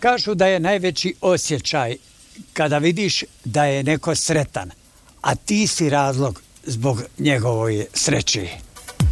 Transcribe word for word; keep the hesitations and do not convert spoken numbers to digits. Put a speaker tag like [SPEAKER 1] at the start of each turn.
[SPEAKER 1] Kažu da je najveći osjećaj kada vidiš da je neko sretan, a ti si razlog zbog njegove sreće.